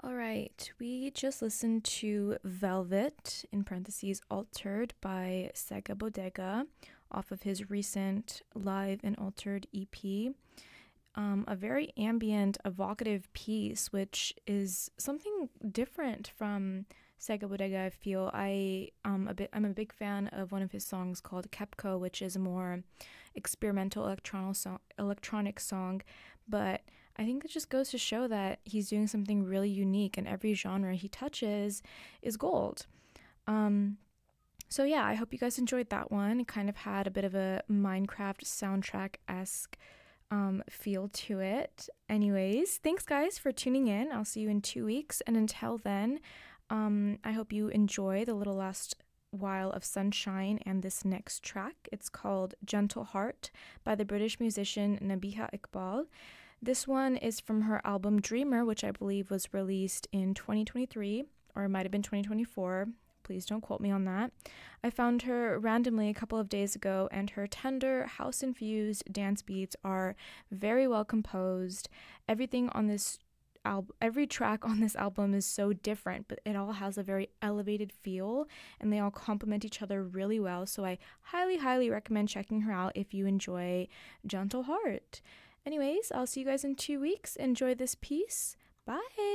All right, we just listened to Velvet, in parentheses, Altered by Sega Bodega off of his recent Live and Altered EP. A very ambient, evocative piece, which is something different from Sega Bodega. I feel I'm a big fan of one of his songs called Kepco, which is a more experimental electronic song, but I think that just goes to show that he's doing something really unique, and every genre he touches is gold. Um, so yeah, I hope you guys enjoyed that one. It kind of had a bit of a Minecraft soundtrack esque feel to it. Anyways, thanks guys for tuning in. I'll see you in 2 weeks, and until then, I hope you enjoy the little last while of sunshine and this next track. It's called Gentle Heart by the British musician Nabiha Iqbal. This one is from her album Dreamer, which I believe was released in 2023, or it might have been 2024. Please don't quote me on that. I found her randomly a couple of days ago, and her tender, house-infused dance beats are very well composed. Everything on this every track on this album is so different, but it all has a very elevated feel, and they all complement each other really well. So I highly, highly recommend checking her out if you enjoy Gentle Heart. Anyways, I'll see you guys in 2 weeks. Enjoy this piece. Bye.